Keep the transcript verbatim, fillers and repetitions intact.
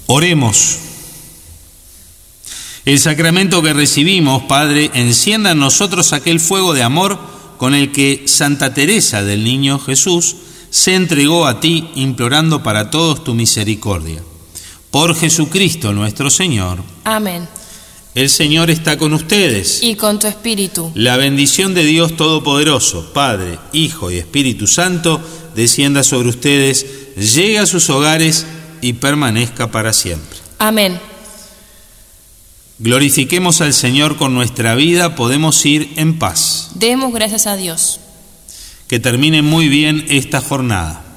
Oremos. El sacramento que recibimos, Padre, encienda en nosotros aquel fuego de amor con el que Santa Teresa del Niño Jesús se entregó a ti, implorando para todos tu misericordia. Por Jesucristo nuestro Señor. Amén. El Señor está con ustedes. Y con tu espíritu. La bendición de Dios Todopoderoso, Padre, Hijo y Espíritu Santo, descienda sobre ustedes, llegue a sus hogares y permanezca para siempre. Amén. Glorifiquemos al Señor con nuestra vida, podemos ir en paz. Demos gracias a Dios. Que termine muy bien esta jornada.